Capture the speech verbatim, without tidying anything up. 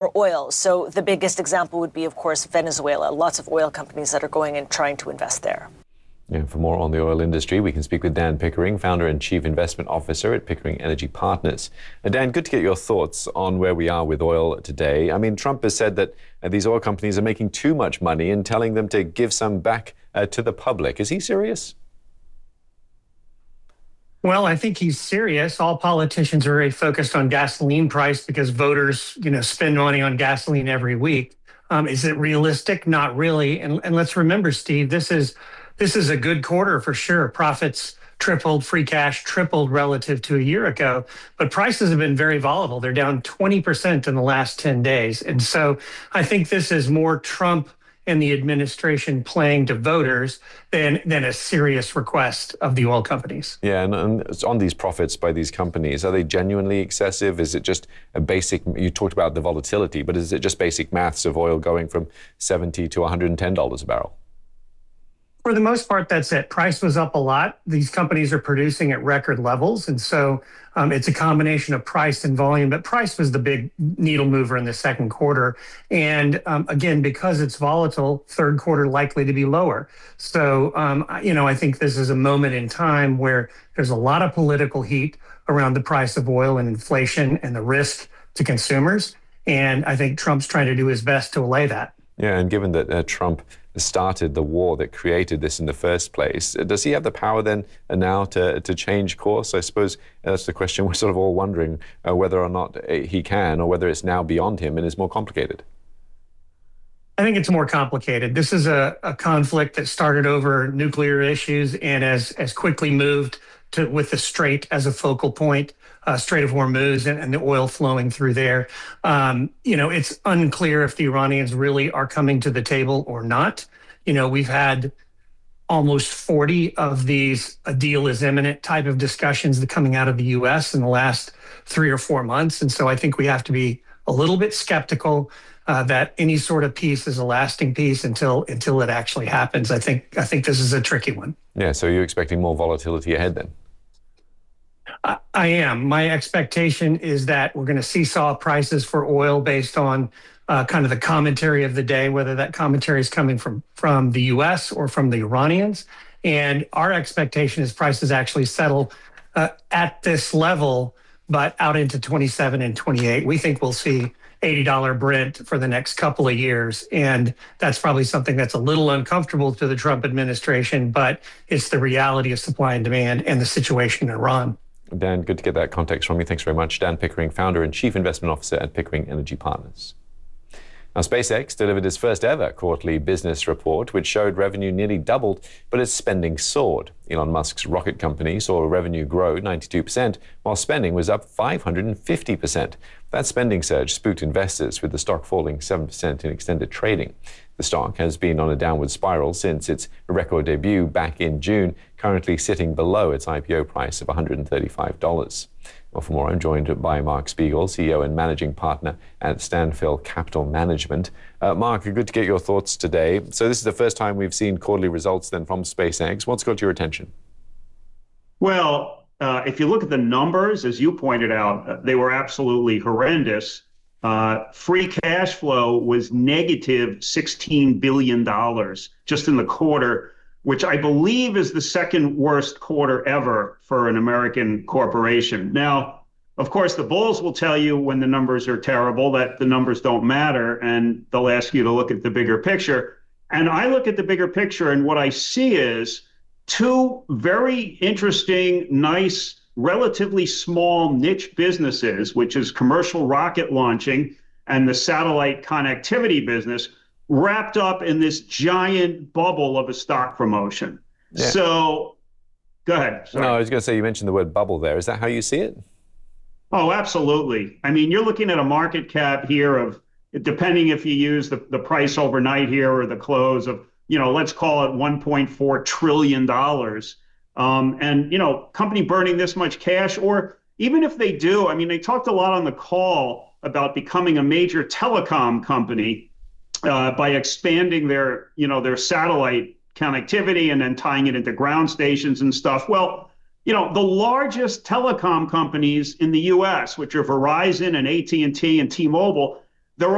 for oil. So the biggest example would be, of course, Venezuela. Lots of oil companies that are going and trying to invest there. And for more on the oil industry, we can speak with Dan Pickering, founder and chief investment officer at Pickering Energy Partners. Uh, Dan, good to get your thoughts on where we are with oil today. I mean, Trump has said that uh, these oil companies are making too much money and telling them to give some back uh, to the public. Is he serious? Well, I think he's serious. All politicians are very focused on gasoline price because voters, you know, spend money on gasoline every week. Um, is it realistic? Not really. And, and let's remember, Steve, this is This is a good quarter for sure. Profits tripled, free cash tripled relative to a year ago, but prices have been very volatile. They're down twenty percent in the last ten days. And so I think this is more Trump and the administration playing to voters than, than a serious request of the oil companies. Yeah, and, and on these profits by these companies, are they genuinely excessive? Is it just a basic, you talked about the volatility, but is it just basic maths of oil going from seventy to one hundred ten dollars a barrel? For the most part, that's it. Price was up a lot. These companies are producing at record levels. And so um, it's a combination of price and volume. But price was the big needle mover in the second quarter. And um, again, because it's volatile, third quarter likely to be lower. So, um, you know, I think this is a moment in time where there's a lot of political heat around the price of oil and inflation and the risk to consumers. And I think Trump's trying to do his best to allay that. Yeah, and given that uh, Trump started the war that created this in the first place, does he have the power then uh, now to, to change course? I suppose that's the question we're sort of all wondering, uh, whether or not uh, he can, or whether it's now beyond him and is more complicated. I think it's more complicated. This is a, a conflict that started over nuclear issues and has, has quickly moved to with the Strait as a focal point, uh, Strait of Hormuz and, and the oil flowing through there. Um, you know, it's unclear if the Iranians really are coming to the table or not. You know, we've had almost forty of these a deal is imminent type of discussions that coming out of the U S in the last three or four months. And so I think we have to be a little bit skeptical uh, that any sort of peace is a lasting peace until until it actually happens. I think I think this is a tricky one. Yeah, so you're expecting more volatility ahead then? I, I am. My expectation is that we're going to seesaw prices for oil based on uh, kind of the commentary of the day, whether that commentary is coming from, from the U S or from the Iranians. And our expectation is prices actually settle uh, at this level, but out into twenty-seven and twenty-eight. We think we'll see eighty dollars Brent for the next couple of years. And that's probably something that's a little uncomfortable to the Trump administration, but it's the reality of supply and demand and the situation in Iran. Dan, good to get that context from you. Thanks very much. Dan Pickering, founder and chief investment officer at Pickering Energy Partners. Now, SpaceX delivered its first ever quarterly business report, which showed revenue nearly doubled, but its spending soared. Elon Musk's rocket company saw revenue grow ninety-two percent, while spending was up five hundred fifty percent. That spending surge spooked investors, with the stock falling seven percent in extended trading. The stock has been on a downward spiral since its record debut back in June, currently sitting below its I P O price of one hundred thirty-five dollars. Well, for more, I'm joined by Mark Spiegel, C E O and managing partner at Stanfill Capital Management. Uh, Mark, good to get your thoughts today. So this is the first time we've seen quarterly results then from SpaceX. What's got your attention? Well, uh, if you look at the numbers, as you pointed out, uh, they were absolutely horrendous. Uh, free cash flow was negative sixteen billion dollars just in the quarter, which I believe is the second worst quarter ever for an American corporation. Now, of course, the bulls will tell you when the numbers are terrible that the numbers don't matter, and they'll ask you to look at the bigger picture. And I look at the bigger picture, and what I see is two very interesting, nice, relatively small niche businesses, which is commercial rocket launching and the satellite connectivity business, wrapped up in this giant bubble of a stock promotion. Yeah. So, go ahead. Sorry. No, I was going to say, you mentioned the word bubble there. Is that how you see it? Oh, absolutely. I mean, you're looking at a market cap here of, depending if you use the, the price overnight here or the close of, you know, let's call it one point four trillion dollars. Um, and, you know, company burning this much cash, or even if they do, I mean, they talked a lot on the call about becoming a major telecom company. Uh, by expanding their, you know, their satellite connectivity and then tying it into ground stations and stuff. Well, you know, the largest telecom companies in the U S, which are Verizon and A T and T and T-Mobile,